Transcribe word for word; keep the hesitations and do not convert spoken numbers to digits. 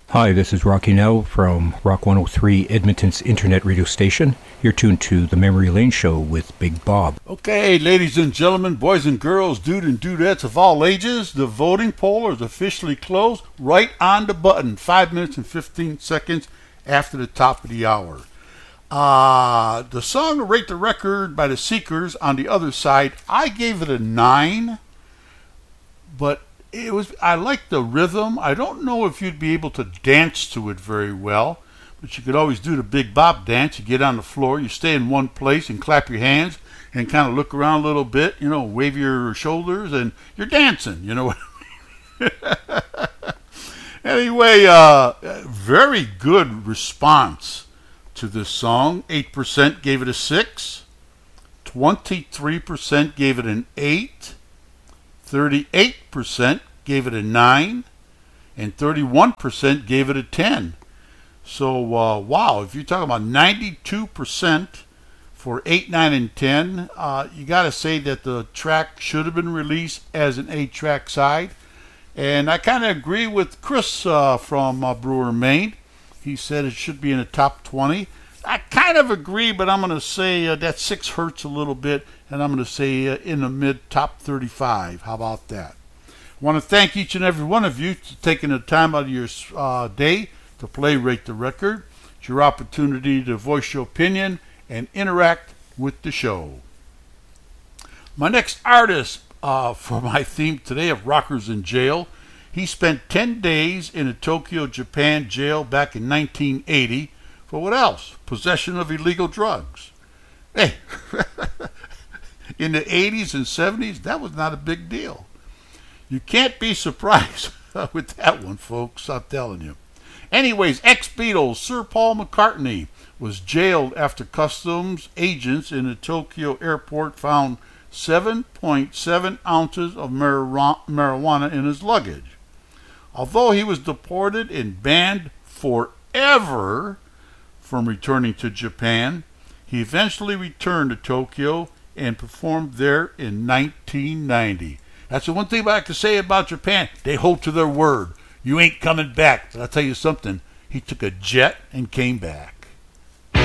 Hi, this is Rocky Nell from Rock one oh three, Edmonton's internet radio station. You're tuned to The Memory Lane Show with Big Bob. Okay, ladies and gentlemen, boys and girls, dude and dudettes of all ages, the voting poll is officially closed. Right on the button, five minutes and fifteen seconds after the top of the hour. Uh, the song Rate the Record by the Seekers on the other side, I gave it a nine, but it was, I like the rhythm. I don't know if you'd be able to dance to it very well, but you could always do the Big Bob dance. You get on the floor, you stay in one place and clap your hands and kind of look around a little bit, you know, wave your shoulders, and you're dancing, you know what I mean? Anyway, uh, very good response to this song. eight percent gave it a six, twenty-three percent gave it an eight, thirty-eight percent gave it a nine, and thirty-one percent gave it a ten. So, uh, wow, if you're talking about ninety-two percent for eight, nine, and ten, uh, you got to say that the track should have been released as an eight-track side. And I kind of agree with Chris uh, from uh, Brewer, Maine. He said it should be in the top twenty. I kind of agree, but I'm going to say uh, that six hurts a little bit, and I'm going to say uh, in the mid top thirty-five. How about that? I want to thank each and every one of you for taking the time out of your uh, day to play Rate the Record. It's your opportunity to voice your opinion and interact with the show. My next artist uh, for my theme today of Rockers in Jail, he spent ten days in a Tokyo, Japan jail back in nineteen eighty for what else? Possession of illegal drugs. Hey, in the eighties and seventies, that was not a big deal. You can't be surprised with that one, folks, I'm telling you. Anyways, ex-Beatles Sir Paul McCartney was jailed after customs agents in the Tokyo airport found seven point seven ounces of marijuana in his luggage. Although he was deported and banned forever from returning to Japan, he eventually returned to Tokyo and performed there in nineteen ninety. That's the one thing I can say about Japan. They hold to their word. You ain't coming back. But I'll tell you something. He took a jet and came back.